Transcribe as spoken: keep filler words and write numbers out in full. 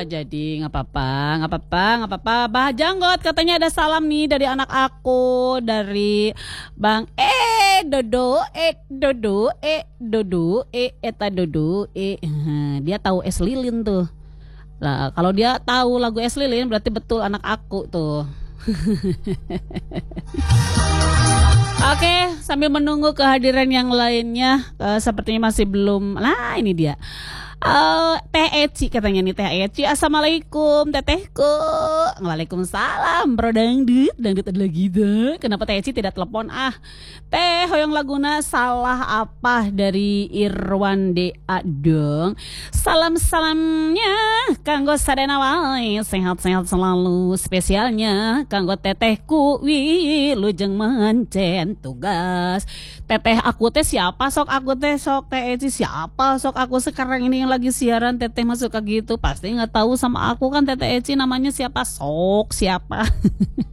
jadi nggak apa-apa, nggak apa-apa, nggak apa-apa. Bah Janggot katanya ada salam nih dari anak aku, dari Bang Eh Dodo, Eh Dodo, Eh Dodo, Eh Eta Dodo, Eh dia tahu es lilin tuh. Lah kalau dia tahu lagu es lilin berarti betul anak aku tuh. Oke, sambil menunggu kehadiran yang lainnya, uh, sepertinya masih belum. Nah, ini dia. Uh, Teh Eci katanya nih, Teh Eci. Assalamualaikum Tetehku. Waalaikumsalam Bro Dangdut. Dangdut adalah gitu. Kenapa Teh Eci tidak telepon? Ah Teh Hoyong Laguna salah apa dari Irwan D A dong. Salam-salamnya kanggo sadana wae, sehat-sehat selalu. Spesialnya kanggo tetehku Wilujeng Mancen tugas. Teteh aku teh siapa sok aku teh sok Teh Eci siapa sok aku sekarang ini yang lagi siaran. Teteh masuk ke gitu pasti nggak tahu sama aku kan. Teteh Eci namanya siapa sok siapa.